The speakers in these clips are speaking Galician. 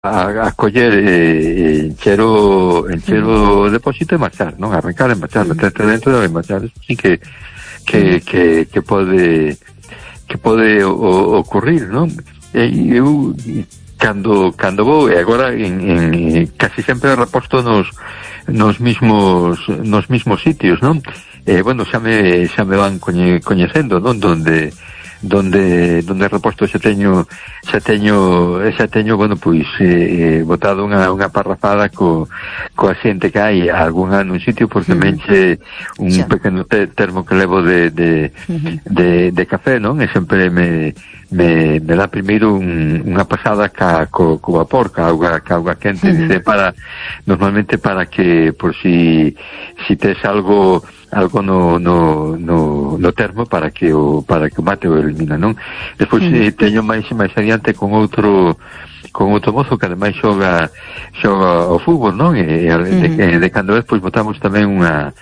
a coller encher o depósito e marchar, non? Arrancar e marchar, meterte dentro e marchar. Así que pode ocurrir, non? E eu cando vou, e agora casi sempre reposto nos mismos sitios, non? Bueno, xa me van coñecendo, non? Donde reposto xa teño, bueno, pois botado unha parrafada coa xente que hai algunha nun sitio, porque menche un pequeno termo que levo de café, non? E sempre me dá primeiro unha pasada co vapor, ca auga quente, dice, normalmente para que, por si tes algo no termo, para que o mate o elimina, non? Despois teño máis adiante con outro mozo que ademais xoga o fútbol, non? E de cando vez, pois, botamos tamén unha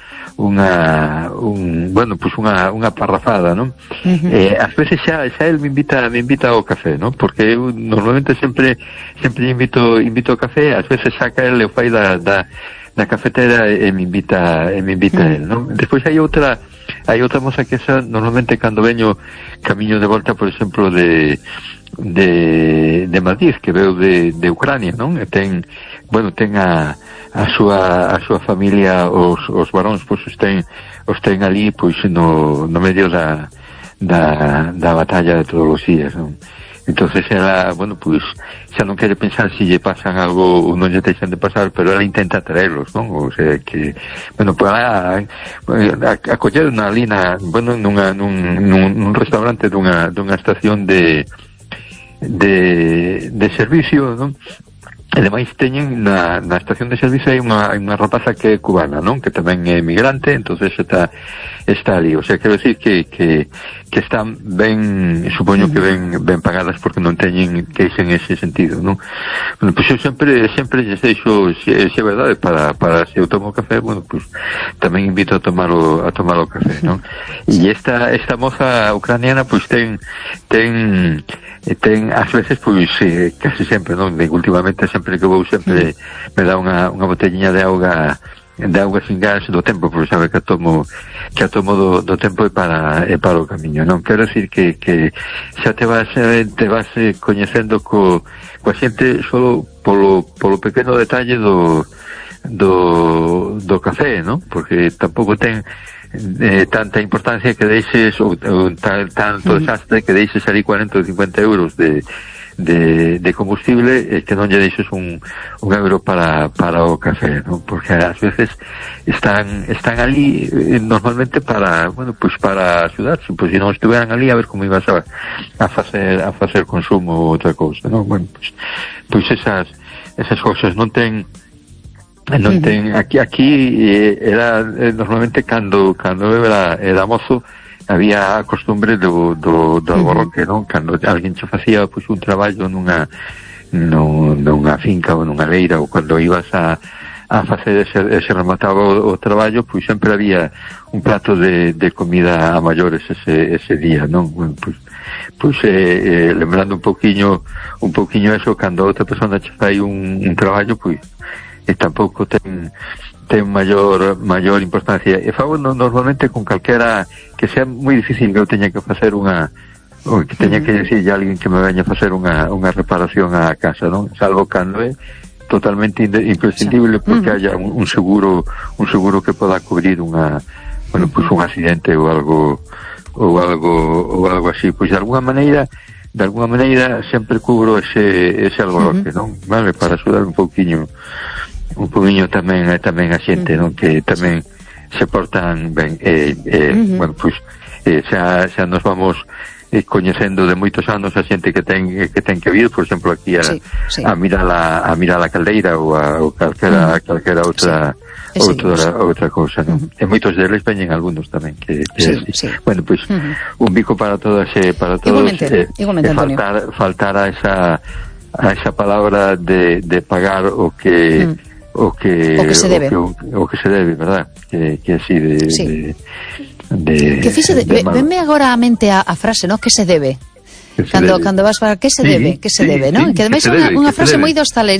parrafada, non? Ás veces xa el me invita ao café, non? Porque eu normalmente sempre invito ao café, ás veces saca el e o fai da cafetera e me invita el, non? Despois hai outra moza que esa normalmente cando veño camiño de volta, por exemplo, de Madrid, que veu de Ucrania, non? E ten a súa familia, os varóns, pois os ten ali, pois no medio da batalla de todos os días, non? Entonces ela, bueno, pois xa non quere pensar se lle pasan algo ou non lle deixan de pasar, pero ela intenta traerlos, non? O sea que, bueno, pois a coller ali nun restaurante dunha estación de servicio, non? E demais teñen na estación de servicio hai unha rapaza que é cubana, non? Que tamén é migrante, entonces está ali. O sea, quero decir que están ben, supoño que ben pagadas, porque non teñen queixa en ese sentido, non? Bueno, pois eu sempre lles deixo, se é verdade, para se eu tomo café, bueno, pois tamén invito a tomar o café, non? E esta moza ucraniana, pois ten ás veces, pois casi sempre, non? Últimamente, sempre que vou, sempre me dá unha botellinha de auga sin gas do tempo, porque sabe que a tomo do tempo e para o camiño, non? Quero decir que xa te vas coñecendo coa xente solo polo pequeno detalle do café, non? Porque tampouco ten tanta importancia que deixes ou tanto desastre que deixes ali 40 ou 50 euros de combustible, que non lle deixes un euro para o café, non? Porque ás veces están ali normalmente para, bueno, pois para axudar, pois se non estuveran ali, a ver como ibas a facer consumo ou outra cousa, non? Bueno, pois esas cousas non ten aquí era normalmente cando eu era mozo, había a costumbre do alborroque, non? Cando alguén che facía, pois, un traballo nunha finca ou nunha leira, ou cando ibas a facer ese remataba o traballo, pois sempre había un plato de comida a maiores ese día, non? Bueno, pois lembrando un poquinho eso, cando outra persona che fai un traballo, pois tampouco ten maior importancia. E fago normalmente con calquera que sea moi difícil que eu teña que facer ou que teña que decirlle a alguén que me veña a facer unha reparación á casa, non? Salvo cando é totalmente imprescindible, porque haya un seguro que poda cubrir un accidente ou algo así. Pois de alguna maneira sempre cubro ese alboroque, non? Vale, para axudar un pouquiño tamén a xente, non? Que tamén se portan ben. Bueno, pois xa nos vamos coñecendo de moitos anos a xente que ten que vir, por exemplo, aquí a mirar a caldeira ou calquera outra cousa, non? E moitos deles veñen algunos tamén que bueno, pois un bico para todos igualmente, faltar a esa palabra de pagar o que se debe, verdad? Que así de que fixe, venme agora a mente a frase, ¿no? Que se debe. Cando vas para que se debe, non? Que ademais é unha frase moi de hostalería.